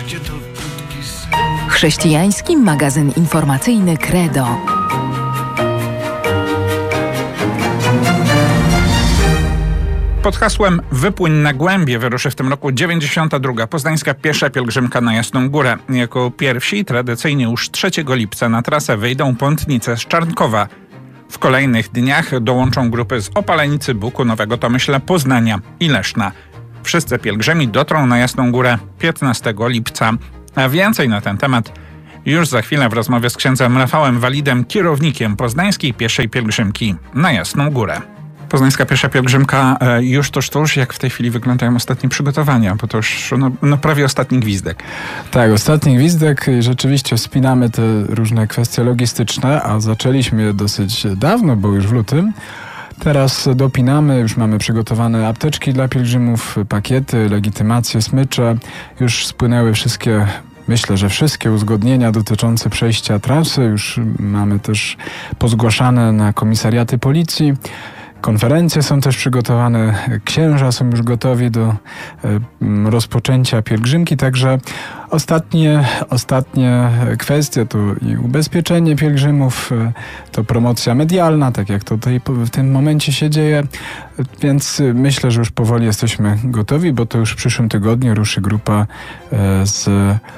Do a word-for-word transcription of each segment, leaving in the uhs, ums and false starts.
Chrześcijański magazyn informacyjny Credo. Pod hasłem Wypłyń na głębie wyruszy w tym roku dziewięćdziesiąta druga poznańska piesza pielgrzymka na Jasną Górę. Jako pierwsi tradycyjnie już trzeciego lipca na trasę wyjdą pątnice z Czarnkowa. W kolejnych dniach dołączą grupy z Opalenicy, Buku, Nowego Tomyśla, Poznania i Leszna. Wszyscy pielgrzymi dotrą na Jasną Górę piętnastego lipca. A więcej na ten temat już za chwilę w rozmowie z księdzem Rafałem Walidem, kierownikiem poznańskiej pieszej pielgrzymki na Jasną Górę. Poznańska piesza pielgrzymka już tuż, tuż. Jak w tej chwili wyglądają ostatnie przygotowania? Bo to już no, no prawie ostatni gwizdek. Tak, ostatni gwizdek. Rzeczywiście spinamy te różne kwestie logistyczne, a zaczęliśmy je dosyć dawno, bo już w lutym. Teraz dopinamy, już mamy przygotowane apteczki dla pielgrzymów, pakiety, legitymacje, smycze. Już spłynęły wszystkie, myślę, że wszystkie uzgodnienia dotyczące przejścia trasy. Już mamy też pozgłaszane na komisariaty policji. Konferencje są też przygotowane, księża są już gotowi do y, rozpoczęcia pielgrzymki, także ostatnie, ostatnie kwestie to i ubezpieczenie pielgrzymów, y, to promocja medialna, tak jak to tutaj w tym momencie się dzieje, więc y, myślę, że już powoli jesteśmy gotowi, bo to już w przyszłym tygodniu ruszy grupa y, z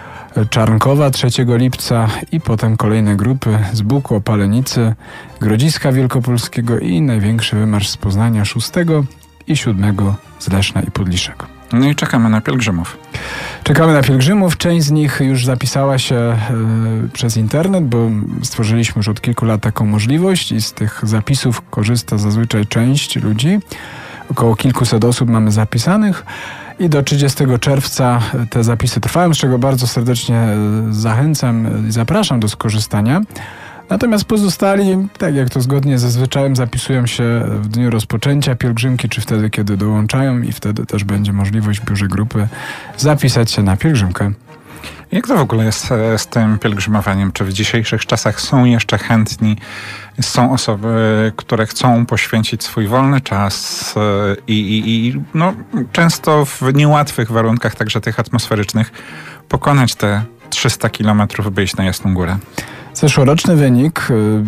Czarnkowa trzeciego lipca i potem kolejne grupy z Buku, Opalenicy, Grodziska Wielkopolskiego i największy wymarsz z Poznania szóstego i siódmego z Leszna i Podliszek. No i czekamy na pielgrzymów. Czekamy na pielgrzymów. Część z nich już zapisała się y, przez internet, bo stworzyliśmy już od kilku lat taką możliwość i z tych zapisów korzysta zazwyczaj część ludzi. Około kilkuset osób mamy zapisanych. I do trzydziestego czerwca te zapisy trwają, z czego bardzo serdecznie zachęcam i zapraszam do skorzystania. Natomiast pozostali, tak jak to zgodnie ze zwyczajem, zapisują się w dniu rozpoczęcia pielgrzymki, czy wtedy, kiedy dołączają i wtedy też będzie możliwość w biurze grupy zapisać się na pielgrzymkę. Jak to w ogóle jest z tym pielgrzymowaniem? Czy w dzisiejszych czasach są jeszcze chętni? Są osoby, które chcą poświęcić swój wolny czas i, i, i no, często w niełatwych warunkach, także tych atmosferycznych, pokonać te trzysta kilometrów, by iść na Jasną Górę? Zeszłoroczny wynik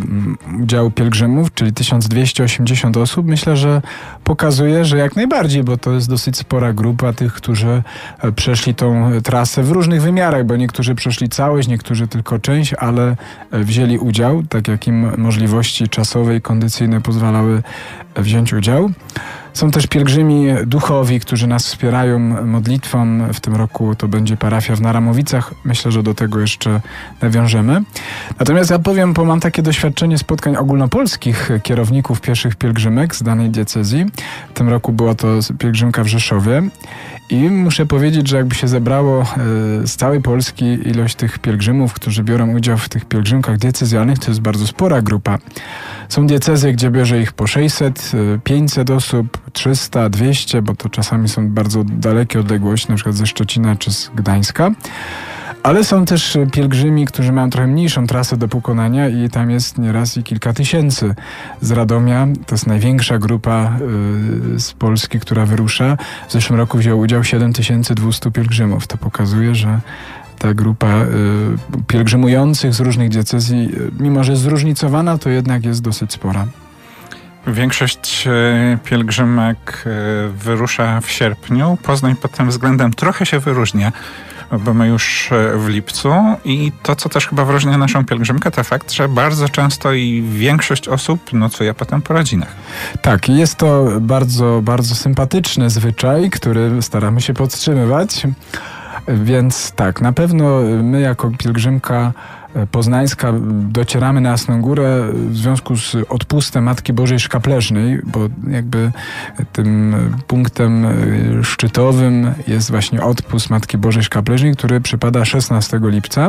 y, udziału pielgrzymów, czyli tysiąc dwieście osiemdziesiąt osób, myślę, że pokazuje, że jak najbardziej, bo to jest dosyć spora grupa tych, którzy przeszli tą trasę w różnych wymiarach, bo niektórzy przeszli całość, niektórzy tylko część, ale wzięli udział, tak jak im możliwości czasowe i kondycyjne pozwalały wziąć udział. Są też pielgrzymi duchowi, którzy nas wspierają modlitwą. W tym roku to będzie parafia w Naramowicach. Myślę, że do tego jeszcze nawiążemy. Natomiast ja powiem, bo mam takie doświadczenie spotkań ogólnopolskich kierowników pieszych pielgrzymek z danej diecezji. W tym roku była to pielgrzymka w Rzeszowie. I muszę powiedzieć, że jakby się zebrało z całej Polski ilość tych pielgrzymów, którzy biorą udział w tych pielgrzymkach diecezjalnych, to jest bardzo spora grupa. Są diecezje, gdzie bierze ich po sześćset, pięćset osób, trzysta, dwieście, bo to czasami są bardzo dalekie odległości, na przykład ze Szczecina czy z Gdańska. Ale są też pielgrzymi, którzy mają trochę mniejszą trasę do pokonania i tam jest nieraz i kilka tysięcy. Z Radomia to jest największa grupa y, z Polski, która wyrusza. W zeszłym roku wziął udział siedem tysięcy dwieście pielgrzymów. To pokazuje, że ta grupa y, pielgrzymujących z różnych diecezji, y, mimo że jest zróżnicowana, to jednak jest dosyć spora. Większość pielgrzymek wyrusza w sierpniu. Poznań pod tym względem trochę się wyróżnia, bo my już w lipcu i to, co też chyba wyróżnia naszą pielgrzymkę, to fakt, że bardzo często i większość osób nocuje potem po rodzinach. Tak, jest to bardzo, bardzo sympatyczny zwyczaj, który staramy się podtrzymywać, więc tak, na pewno my jako pielgrzymka poznańska docieramy na Jasną Górę w związku z odpustem Matki Bożej Szkapleżnej, bo jakby tym punktem szczytowym jest właśnie odpust Matki Bożej Szkapleżnej, który przypada szesnastego lipca.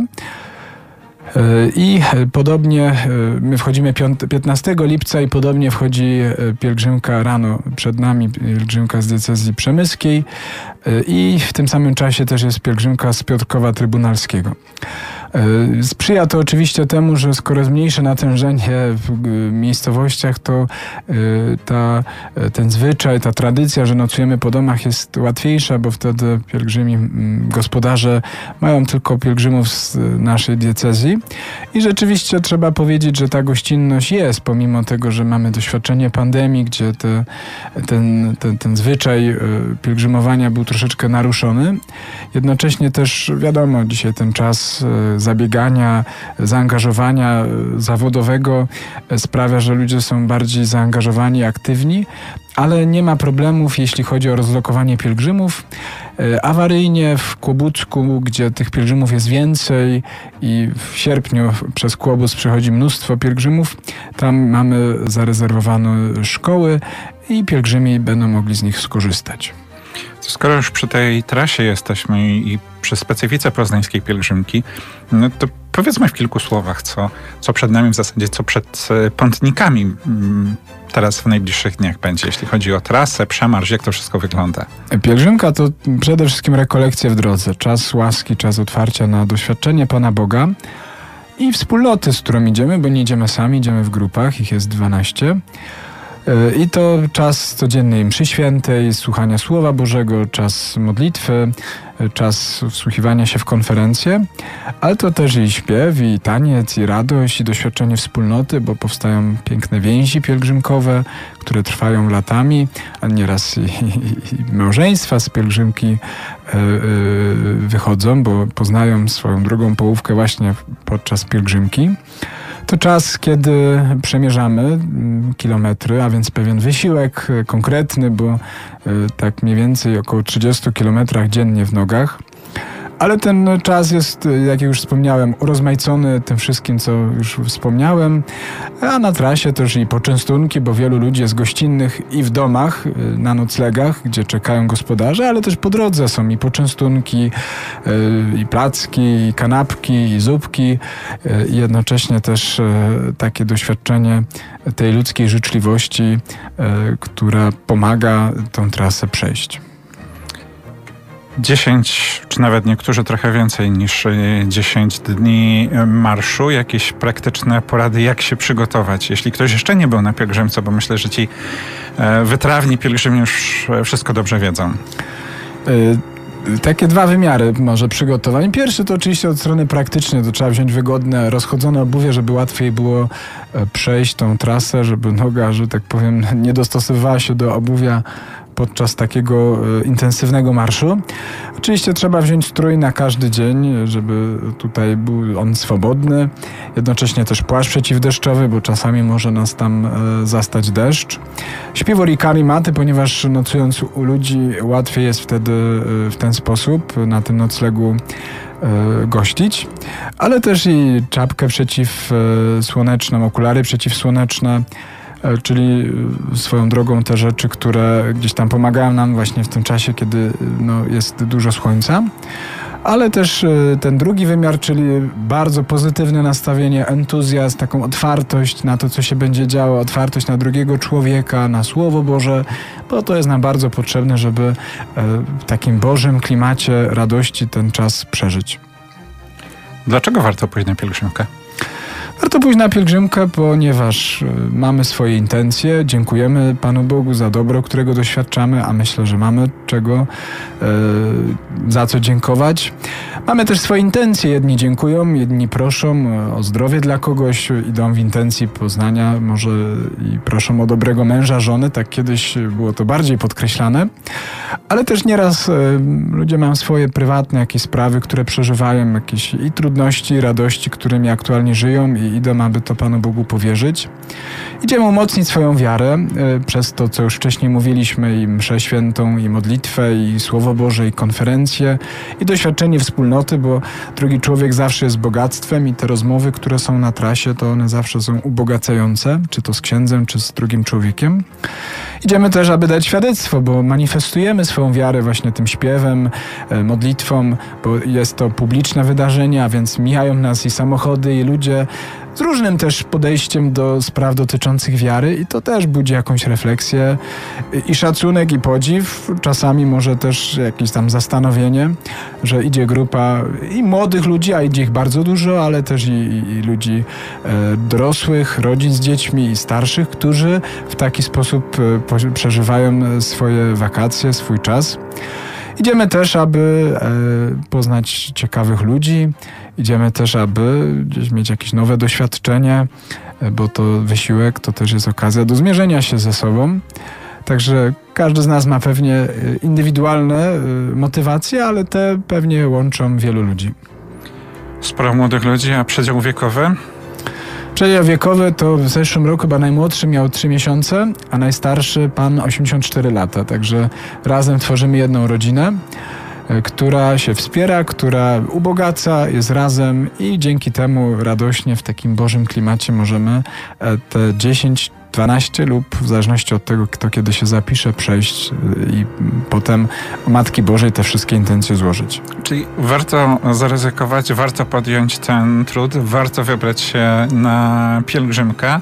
I podobnie my wchodzimy piętnastego lipca i podobnie wchodzi pielgrzymka rano przed nami, pielgrzymka z diecezji przemyskiej i w tym samym czasie też jest pielgrzymka z Piotrkowa Trybunalskiego. Sprzyja to oczywiście temu, że skoro jest mniejsze natężenie w miejscowościach, to ta, ten zwyczaj, ta tradycja, że nocujemy po domach jest łatwiejsza, bo wtedy pielgrzymi, gospodarze mają tylko pielgrzymów z naszej diecezji. I rzeczywiście trzeba powiedzieć, że ta gościnność jest, pomimo tego, że mamy doświadczenie pandemii, gdzie te, ten, ten, ten zwyczaj pielgrzymowania był troszeczkę naruszony. Jednocześnie też wiadomo, dzisiaj ten czas zabiegania, zaangażowania zawodowego sprawia, że ludzie są bardziej zaangażowani, aktywni, ale nie ma problemów, jeśli chodzi o rozlokowanie pielgrzymów. Awaryjnie w Kłobucku, gdzie tych pielgrzymów jest więcej i w sierpniu przez Kłobuck przychodzi mnóstwo pielgrzymów, tam mamy zarezerwowane szkoły i pielgrzymi będą mogli z nich skorzystać. Skoro już przy tej trasie jesteśmy i przy specyfice poznańskiej pielgrzymki, no to powiedzmy w kilku słowach, co, co przed nami w zasadzie, co przed pątnikami teraz w najbliższych dniach będzie, jeśli chodzi o trasę, przemarsz, jak to wszystko wygląda? Pielgrzymka to przede wszystkim rekolekcje w drodze, czas łaski, czas otwarcia na doświadczenie Pana Boga i wspólnoty, z którą idziemy, bo nie idziemy sami, idziemy w grupach, ich jest dwanaście. I to czas codziennej mszy świętej, słuchania Słowa Bożego, czas modlitwy, czas wsłuchiwania się w konferencje, ale to też i śpiew, i taniec, i radość, i doświadczenie wspólnoty, bo powstają piękne więzi pielgrzymkowe, które trwają latami, a nieraz i, i, i małżeństwa z pielgrzymki y, y, wychodzą, bo poznają swoją drugą połówkę właśnie podczas pielgrzymki. To czas, kiedy przemierzamy kilometry, a więc pewien wysiłek konkretny, bo tak mniej więcej około trzydzieści kilometrów dziennie w nogach. Ale ten czas jest, jak już wspomniałem, urozmaicony tym wszystkim, co już wspomniałem, a na trasie też i poczęstunki, bo wielu ludzi jest gościnnych i w domach, na noclegach, gdzie czekają gospodarze, ale też po drodze są i poczęstunki, i placki, i kanapki, i zupki, i jednocześnie też takie doświadczenie tej ludzkiej życzliwości, która pomaga tą trasę przejść. dziesięć, czy nawet niektórzy trochę więcej niż dziesięć dni marszu. Jakieś praktyczne porady, jak się przygotować, jeśli ktoś jeszcze nie był na pielgrzymce, bo myślę, że ci wytrawni pielgrzymi już wszystko dobrze wiedzą. Y Takie dwa wymiary może przygotowań. Pierwszy to oczywiście od strony praktycznej, to trzeba wziąć wygodne, rozchodzone obuwie, żeby łatwiej było przejść tą trasę, żeby noga, że tak powiem, nie dostosowywała się do obuwia podczas takiego intensywnego marszu. Oczywiście trzeba wziąć strój na każdy dzień, żeby tutaj był on swobodny. Jednocześnie też płaszcz przeciwdeszczowy, bo czasami może nas tam zastać deszcz. Śpiwór i karimaty, ponieważ nocując u ludzi łatwiej jest wtedy w ten sposób na tym noclegu gościć, ale też i czapkę przeciwsłoneczną, okulary przeciwsłoneczne, czyli swoją drogą te rzeczy, które gdzieś tam pomagają nam właśnie w tym czasie, kiedy no, jest dużo słońca. Ale też ten drugi wymiar, czyli bardzo pozytywne nastawienie, entuzjazm, taką otwartość na to, co się będzie działo, otwartość na drugiego człowieka, na Słowo Boże, bo to jest nam bardzo potrzebne, żeby w takim Bożym klimacie radości ten czas przeżyć. Dlaczego warto pójść na pielgrzymkę? Warto pójść na pielgrzymkę, ponieważ mamy swoje intencje, dziękujemy Panu Bogu za dobro, którego doświadczamy, a myślę, że mamy czego e, za co dziękować. Mamy też swoje intencje, jedni dziękują, jedni proszą o zdrowie dla kogoś, idą w intencji poznania, może i proszą o dobrego męża, żony, tak kiedyś było to bardziej podkreślane, ale też nieraz e, ludzie mają swoje prywatne jakieś sprawy, które przeżywają, jakieś i trudności, i radości, którymi aktualnie żyją i idą, aby to Panu Bogu powierzyć. Idziemy umocnić swoją wiarę y, przez to, co już wcześniej mówiliśmy, i mszę świętą, i modlitwę, i Słowo Boże, i konferencje, i doświadczenie wspólnoty, bo drugi człowiek zawsze jest bogactwem i te rozmowy, które są na trasie, to one zawsze są ubogacające, czy to z księdzem, czy z drugim człowiekiem. Idziemy też, aby dać świadectwo, bo manifestujemy swoją wiarę właśnie tym śpiewem, y, modlitwą, bo jest to publiczne wydarzenie, a więc mijają nas i samochody, i ludzie, z różnym też podejściem do spraw dotyczących wiary i to też budzi jakąś refleksję i szacunek i podziw, czasami może też jakieś tam zastanowienie, że idzie grupa i młodych ludzi, a idzie ich bardzo dużo, ale też i, i ludzi e, dorosłych, rodzin z dziećmi i starszych, którzy w taki sposób e, po, przeżywają swoje wakacje, swój czas. Idziemy też, aby e, poznać ciekawych ludzi, idziemy też, aby gdzieś mieć jakieś nowe doświadczenie, e, bo to wysiłek, to też jest okazja do zmierzenia się ze sobą. Także każdy z nas ma pewnie indywidualne e, motywacje, ale te pewnie łączą wielu ludzi. Sporo młodych ludzi, a przedział wiekowy? Przedział wiekowy to w zeszłym roku chyba najmłodszy miał trzy miesiące, a najstarszy pan osiemdziesiąt cztery lata. Także razem tworzymy jedną rodzinę, która się wspiera, która ubogaca, jest razem i dzięki temu radośnie w takim Bożym klimacie możemy te dziesięć, dwanaście lub w zależności od tego, kto kiedy się zapisze, przejść i potem u Matki Bożej te wszystkie intencje złożyć. Czyli warto zaryzykować, warto podjąć ten trud, warto wybrać się na pielgrzymkę.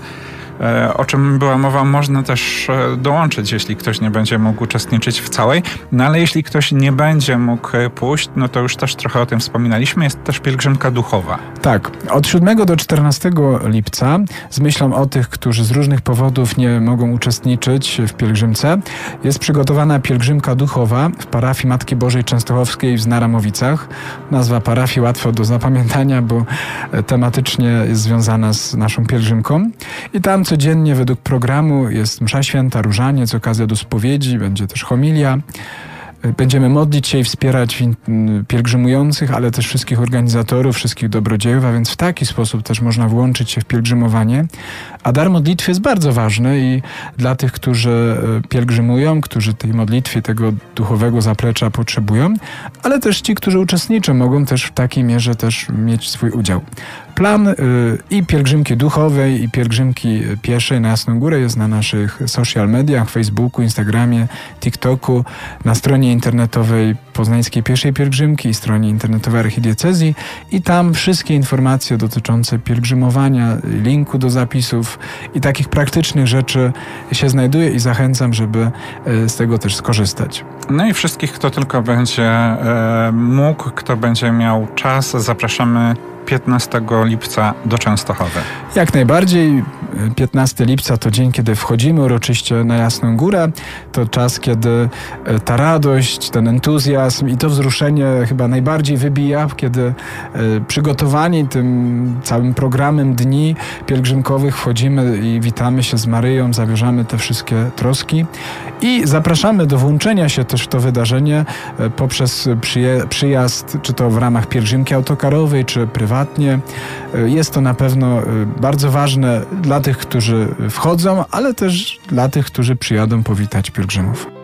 O czym była mowa, można też dołączyć, jeśli ktoś nie będzie mógł uczestniczyć w całej. No ale jeśli ktoś nie będzie mógł pójść, no to już też trochę o tym wspominaliśmy, jest też pielgrzymka duchowa. Tak, od siódmego do czternastego lipca z myślą o tych, którzy z różnych powodów nie mogą uczestniczyć w pielgrzymce, jest przygotowana pielgrzymka duchowa w parafii Matki Bożej Częstochowskiej w Znaramowicach. Nazwa parafii łatwo do zapamiętania, bo tematycznie jest związana z naszą pielgrzymką. I tam codziennie według programu jest msza święta, różaniec, okazja do spowiedzi, będzie też homilia. Będziemy modlić się i wspierać pielgrzymujących, ale też wszystkich organizatorów, wszystkich dobrodziejów, a więc w taki sposób też można włączyć się w pielgrzymowanie. A dar modlitwy jest bardzo ważny i dla tych, którzy pielgrzymują, którzy tej modlitwy, tego duchowego zaplecza potrzebują, ale też ci, którzy uczestniczą, mogą też w takiej mierze też mieć swój udział. Plan y, i pielgrzymki duchowej, i pielgrzymki pieszej na Jasną Górę jest na naszych social mediach, Facebooku, Instagramie, TikToku, na stronie internetowej Poznańskiej Pieszej Pielgrzymki i stronie internetowej archidiecezji i tam wszystkie informacje dotyczące pielgrzymowania, linku do zapisów i takich praktycznych rzeczy się znajduje i zachęcam, żeby y, z tego też skorzystać. No i wszystkich, kto tylko będzie e, mógł, kto będzie miał czas, zapraszamy piętnastego lipca do Częstochowy. Jak najbardziej. piętnastego lipca to dzień, kiedy wchodzimy uroczyście na Jasną Górę. To czas, kiedy ta radość, ten entuzjazm i to wzruszenie chyba najbardziej wybija, kiedy przygotowani tym całym programem dni pielgrzymkowych wchodzimy i witamy się z Maryją, zawierzamy te wszystkie troski i zapraszamy do włączenia się też w to wydarzenie poprzez przyje- przyjazd, czy to w ramach pielgrzymki autokarowej, czy prywatnie. Jest to na pewno bardzo ważne dla tych, którzy wchodzą, ale też dla tych, którzy przyjadą powitać pielgrzymów.